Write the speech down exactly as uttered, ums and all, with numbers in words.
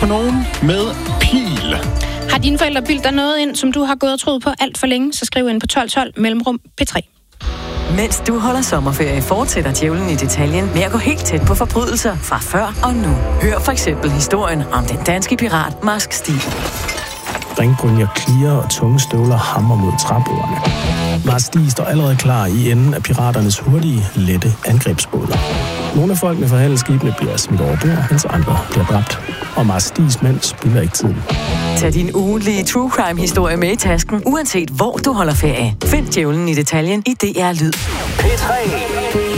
på nogen med pil. Har dine forældre bildt dig noget ind, som du har gået og troet på alt for længe, så skriv ind på tolv tolv mellemrum P tre. Mens du holder sommerferie, fortsætter djævlen i detaljen med at gå helt tæt på forbrydelser fra før og nu. Hør for eksempel historien om den danske pirat Marsk Stig. Ringbrynjer klirer og tunge støvler hammer mod træbordene. Marsk Stig står allerede klar i enden af piraternes hurtige, lette angrebsbåder. Nogle af folkene fra handelsskibene bliver smidt over bord, mens andre bliver dræbt. Og Marsk Stigs mænd spilder ikke tiden. Tag din ugentlige true crime-historie med i tasken, uanset hvor du holder ferie. Find djævlen i detaljen i D R Lyd. P tre